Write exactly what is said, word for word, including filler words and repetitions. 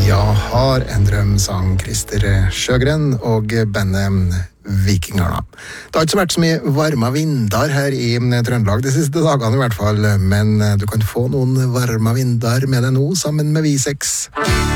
Jeg har en drøm, sang Christer Sjøgren og bandet Vikingarna. Det har ikke vært så mye varme vindar her i Trøndelag de siste dagene i hvert fall, men du kan få noen varme vindar med deg nå sammen med Vi seks.